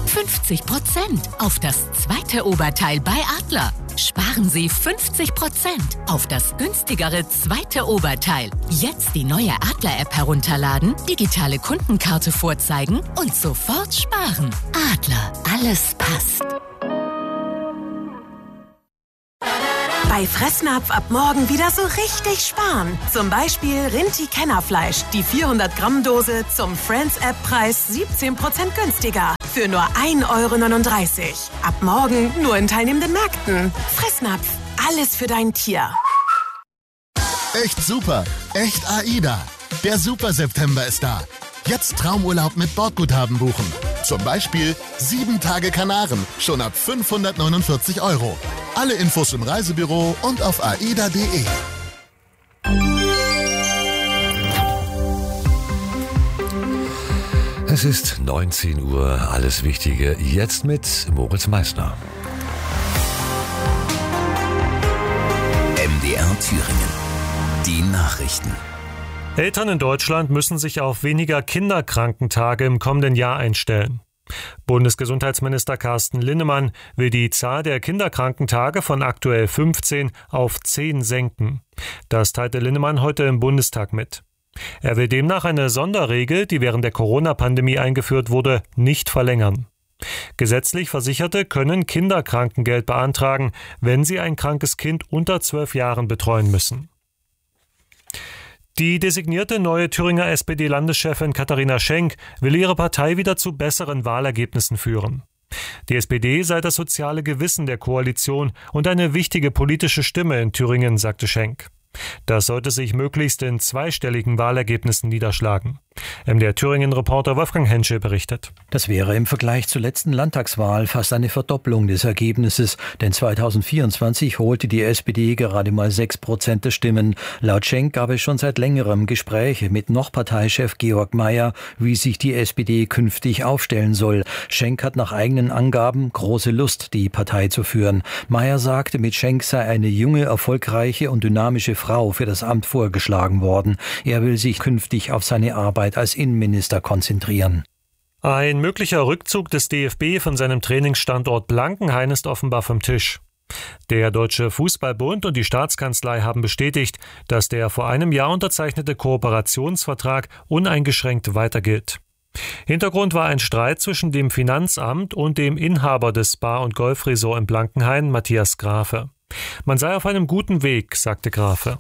50% auf das zweite Oberteil bei Adler. Sparen Sie 50% auf das günstigere zweite Oberteil. Jetzt die neue Adler-App herunterladen, digitale Kundenkarte vorzeigen und sofort sparen. Adler, alles passt. Bei Fressnapf ab morgen wieder so richtig sparen. Zum Beispiel Rinti-Kennerfleisch. Die 400-Gramm-Dose zum Friends-App-Preis 17% günstiger. Für nur 1,39 €. Ab morgen nur in teilnehmenden Märkten. Fressnapf. Alles für dein Tier. Echt super. Echt AIDA. Der Super-September ist da. Jetzt Traumurlaub mit Bordguthaben buchen. Zum Beispiel 7 Tage Kanaren, schon ab 549 €. Alle Infos im Reisebüro und auf aida.de. Es ist 19 Uhr, alles Wichtige jetzt mit Moritz Meissner. MDR Thüringen. Die Nachrichten. Eltern in Deutschland müssen sich auf weniger Kinderkrankentage im kommenden Jahr einstellen. Bundesgesundheitsminister Carsten Linnemann will die Zahl der Kinderkrankentage von aktuell 15 auf 10 senken. Das teilte Linnemann heute im Bundestag mit. Er will demnach eine Sonderregel, die während der Corona-Pandemie eingeführt wurde, nicht verlängern. Gesetzlich Versicherte können Kinderkrankengeld beantragen, wenn sie ein krankes Kind unter 12 Jahren betreuen müssen. Die designierte neue Thüringer SPD-Landeschefin Katharina Schenk will ihre Partei wieder zu besseren Wahlergebnissen führen. Die SPD sei das soziale Gewissen der Koalition und eine wichtige politische Stimme in Thüringen, sagte Schenk. Das sollte sich möglichst in zweistelligen Wahlergebnissen niederschlagen. MDR Thüringen-Reporter Wolfgang Henschel berichtet. Das wäre im Vergleich zur letzten Landtagswahl fast eine Verdopplung des Ergebnisses, denn 2024 holte die SPD gerade mal 6% der Stimmen. Laut Schenk gab es schon seit längerem Gespräche mit noch Parteichef Georg Mayer, wie sich die SPD künftig aufstellen soll. Schenk hat nach eigenen Angaben große Lust, die Partei zu führen. Mayer sagte, mit Schenk sei eine junge, erfolgreiche und dynamische Frau für das Amt vorgeschlagen worden. Er will sich künftig auf seine Arbeit als Innenminister konzentrieren. Ein möglicher Rückzug des DFB von seinem Trainingsstandort Blankenhain ist offenbar vom Tisch. Der Deutsche Fußballbund und die Staatskanzlei haben bestätigt, dass der vor einem Jahr unterzeichnete Kooperationsvertrag uneingeschränkt weiter gilt. Hintergrund war ein Streit zwischen dem Finanzamt und dem Inhaber des Bar- und Golfresort in Blankenhain, Matthias Grafe. Man sei auf einem guten Weg, sagte Grafe.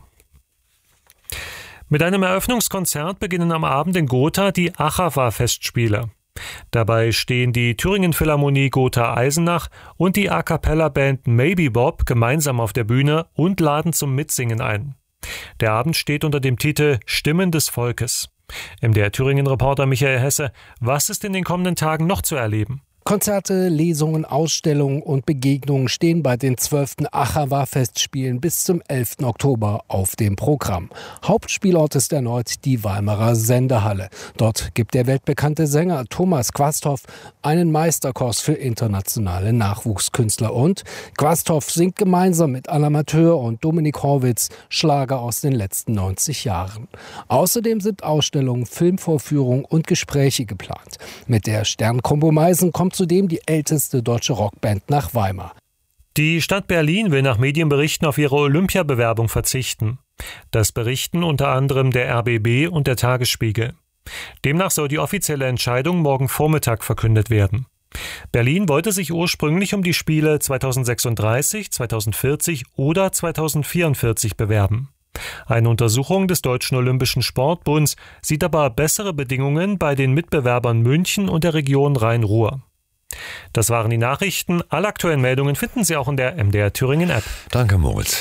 Mit einem Eröffnungskonzert beginnen am Abend in Gotha die Achawa-Festspiele. Dabei stehen die Thüringen Philharmonie Gotha-Eisenach und die A-Cappella-Band Maybe Bob gemeinsam auf der Bühne und laden zum Mitsingen ein. Der Abend steht unter dem Titel Stimmen des Volkes. MDR Thüringen-Reporter Michael Hesse, was ist in den kommenden Tagen noch zu erleben? Konzerte, Lesungen, Ausstellungen und Begegnungen stehen bei den 12. Achawa-Festspielen bis zum 11. Oktober auf dem Programm. Hauptspielort ist erneut die Weimarer Sendehalle. Dort gibt der weltbekannte Sänger Thomas Quasthoff einen Meisterkurs für internationale Nachwuchskünstler. Und Quasthoff singt gemeinsam mit Alain Amateur und Dominik Horwitz Schlager aus den letzten 90 Jahren. Außerdem sind Ausstellungen, Filmvorführungen und Gespräche geplant. Mit der Sternkombo Meisen kommt zudem die älteste deutsche Rockband nach Weimar. Die Stadt Berlin will nach Medienberichten auf ihre Olympiabewerbung verzichten. Das berichten unter anderem der RBB und der Tagesspiegel. Demnach soll die offizielle Entscheidung morgen Vormittag verkündet werden. Berlin wollte sich ursprünglich um die Spiele 2036, 2040 oder 2044 bewerben. Eine Untersuchung des Deutschen Olympischen Sportbunds sieht aber bessere Bedingungen bei den Mitbewerbern München und der Region Rhein-Ruhr. Das waren die Nachrichten. Alle aktuellen Meldungen finden Sie auch in der MDR Thüringen App. Danke, Moritz.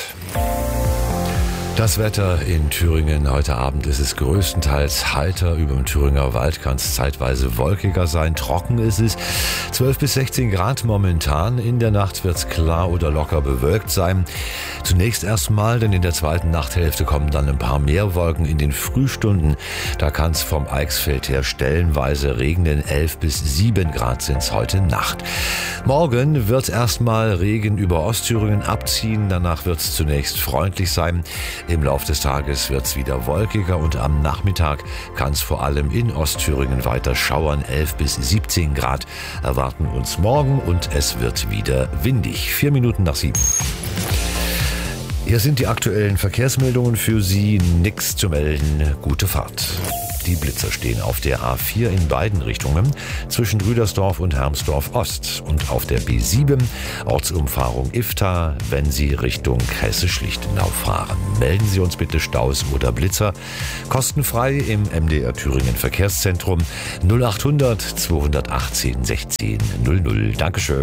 Das Wetter in Thüringen. Heute Abend ist es größtenteils heiter. Über dem Thüringer Wald kann es zeitweise wolkiger sein. Trocken ist es. 12 bis 16 Grad momentan. In der Nacht wird es klar oder locker bewölkt sein. Zunächst erstmal, denn in der zweiten Nachthälfte kommen dann ein paar mehr Wolken in den Frühstunden. Da kann es vom Eichsfeld her stellenweise regnen. 11 bis 7 Grad sind es heute Nacht. Morgen wird erstmal Regen über Ostthüringen abziehen. Danach wird es zunächst freundlich sein. Im Laufe des Tages wird es wieder wolkiger und am Nachmittag kann es vor allem in Ostthüringen weiter schauern. 11 bis 17 Grad erwarten uns morgen und es wird wieder windig. 4 Minuten nach 7. Hier sind die aktuellen Verkehrsmeldungen für Sie. Nichts zu melden. Gute Fahrt. Die Blitzer stehen auf der A4 in beiden Richtungen zwischen Rüdersdorf und Hermsdorf Ost und auf der B7 Ortsumfahrung Ifta, wenn Sie Richtung Kresse-Lichtenau fahren. Melden Sie uns bitte Staus oder Blitzer kostenfrei im MDR Thüringen Verkehrszentrum 0800 218 16 00. Dankeschön.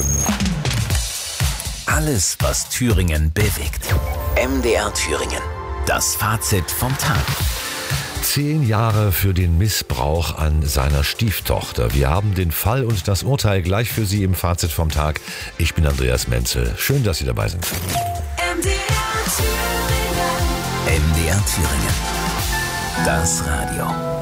Alles, was Thüringen bewegt. MDR Thüringen. Das Fazit vom Tag. 10 Jahre für den Missbrauch an seiner Stieftochter. Wir haben den Fall und das Urteil gleich für Sie im Fazit vom Tag. Ich bin Andreas Menzel. Schön, dass Sie dabei sind. MDR Thüringen. Das Radio.